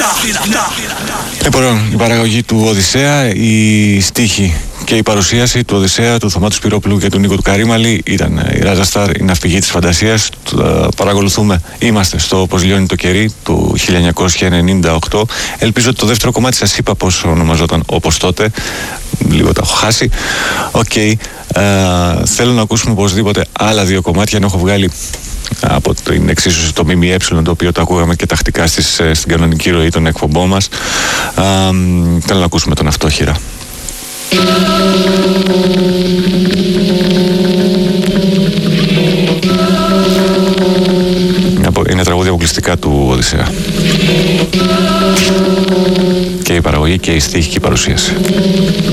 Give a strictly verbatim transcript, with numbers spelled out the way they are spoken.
Λοιπόν, η παραγωγή του Οδυσσέα, η στίχη και η παρουσίαση του Οδυσσέα, του Θωμάτου Σπυρόπουλου και του Νίκου του Καρύμαλη ήταν η Ράζα Σταρ, η ναυπηγή της φαντασίας. Παρακολουθούμε, είμαστε στο «Πώς λιώνει το κερί» του χίλια εννιακόσια ενενήντα οκτώ. Ελπίζω ότι το δεύτερο κομμάτι σας είπα πώς ονομαζόταν όπως τότε. Λίγο τα έχω χάσει. Οκ. Okay. Uh, θέλω να ακούσουμε οπωσδήποτε άλλα δύο κομμάτια, ενώ έχω βγάλει από την εξίσωση το ΜΜΕ, το οποίο το ακούγαμε και τακτικά στις, στην κανονική ροή των εκπομπών μας. Uh, θέλω να ακούσουμε τον Αυτόχειρα. Είναι τραγούδια αποκλειστικά του Οδυσσέα. Και η παραγωγή και η στίχη και η παρουσίαση.